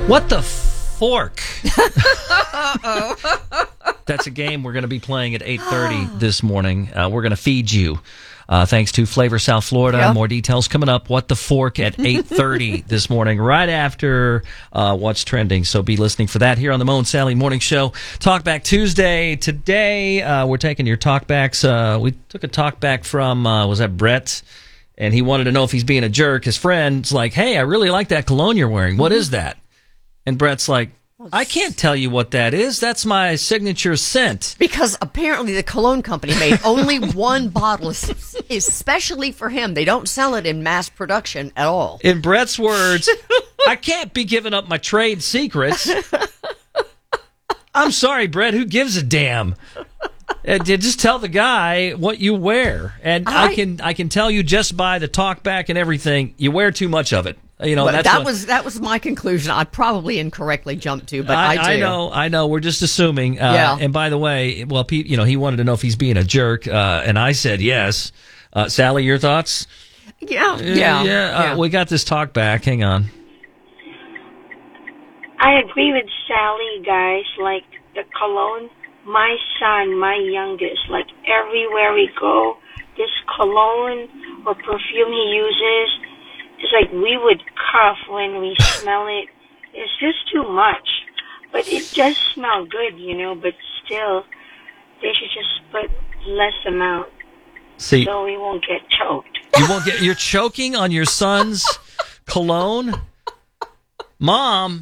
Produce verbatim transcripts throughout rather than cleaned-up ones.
What the fork? That's a game we're going to be playing at eight thirty this morning. Uh, we're going to feed you. Uh, thanks to Flavor South Florida. Yep. More details coming up. What the Fork at eight thirty this morning, right after uh, What's Trending. So be listening for that here on the Mo and Sally Morning Show. Talkback Tuesday. Today, uh, we're taking your talkbacks. Uh, we took a talkback from, uh, was that Brett? And he wanted to know if he's being a jerk. His friend's like, hey, I really like that cologne you're wearing. What is that? And Brett's like, I can't tell you what that is. That's my signature scent. Because apparently the cologne company made only one bottle especially for him. They don't sell it in mass production at all. In Brett's words, I can't be giving up my trade secrets. I'm sorry, Brett. Who gives a damn? Uh, just tell the guy what you wear. And I, I can I can tell you just by the talk back and everything, you wear too much of it. You know, well, that's that what, was that was my conclusion. I probably incorrectly jumped to, but I, I do. I know, I know. We're just assuming. Uh, yeah. And by the way, well, Pete, you know, he wanted to know if he's being a jerk, uh, and I said yes. Uh, Sally, your thoughts? Yeah, uh, yeah, yeah. yeah. Uh, we got this talk back. Hang on. I agree with Sally, guys. Like the cologne, my son, my youngest, like everywhere we go, this cologne or perfume he uses. It's like we would cough when we smell it. It's just too much. But it does smell good, you know, but still, they should just put less amount See, so we won't get choked. You won't get, you're choking on your son's cologne? Mom,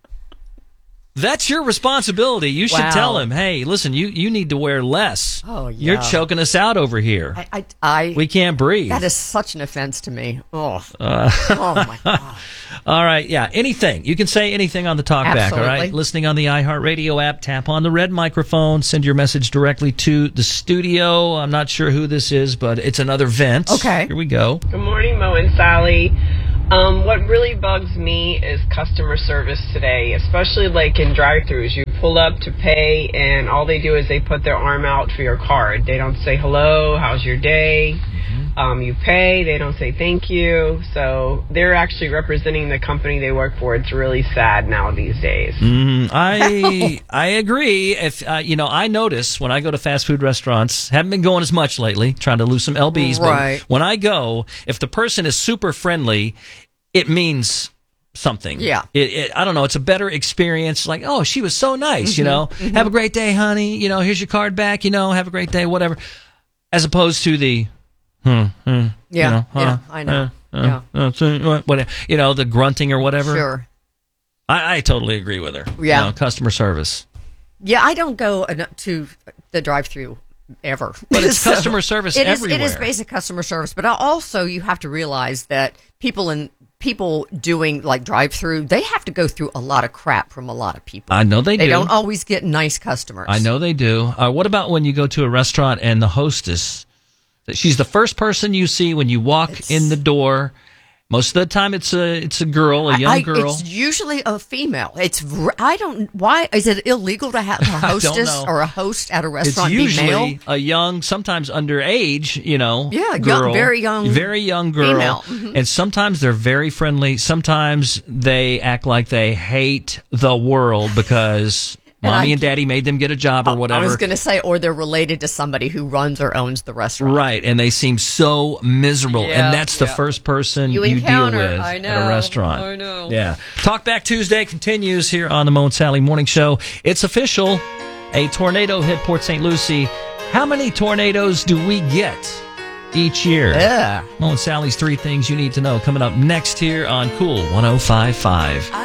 that's your responsibility. You should wow. tell him, hey, listen, you, you need to wear less. Oh, yeah. You're choking us out over here. I, I, I, we can't breathe. That is such an offense to me. Oh, uh, oh my God. All right, yeah, anything. You can say anything on the talkback, all right? Listening on the iHeartRadio app, tap on the red microphone, send your message directly to the studio. I'm not sure who this is, but it's another Vince. Okay. Here we go. Good morning, Mo and Sally. Um, what really bugs me is customer service today, especially like in drive-thrus. You pull up to pay, and all they do is they put their arm out for your card. They don't say hello, how's your day? Mm-hmm. Um, you pay, they don't say thank you. So they're actually representing the company they work for. It's really sad now these days. Mm, I I agree. If uh, you know, I notice when I go to fast food restaurants, haven't been going as much lately, trying to lose some L Bs. Right. But when I go, if the person is super friendly, it means something. Yeah. It, it, I don't know. It's a better experience. Like, oh, she was so nice, mm-hmm, you know. Mm-hmm. Have a great day, honey. You know, here's your card back. You know, have a great day, whatever. As opposed to the, hmm, hmm yeah, you know, huh, yeah, I know. Uh, uh, yeah. uh, so, what, you know, the grunting or whatever. Sure. I, I totally agree with her. Yeah. You know, customer service. Yeah, I don't go to the drive-thru ever. But it's so customer service it is, everywhere. It is basic customer service. But also, you have to realize that people in people doing like drive-through, they have to go through a lot of crap from a lot of people. I know they, they do. They don't always get nice customers. I know they do. Uh, what about when you go to a restaurant and the hostess, she's the first person you see when you walk it's, in the door. Most of the time, it's a it's a girl, a young I, girl. It's usually a female. It's I don't why is it illegal to have a hostess or a host at a restaurant it's usually be male? A young, sometimes underage, you know, yeah, girl, young, very young, very young girl. Female. Mm-hmm. And sometimes they're very friendly. Sometimes they act like they hate the world because mommy and, I, and daddy made them get a job or whatever. I was going to say, or they're related to somebody who runs or owns the restaurant. Right, and they seem so miserable. Yeah, and that's the yeah. first person you, you deal encounter. with I know, at a restaurant. I know. Yeah. Talkback Tuesday continues here on the Mo and Sally Morning Show. It's official. A tornado hit Port Saint Lucie. How many tornadoes do we get each year? Yeah. Mo and Sally's three things you need to know coming up next here on Cool one oh five point five.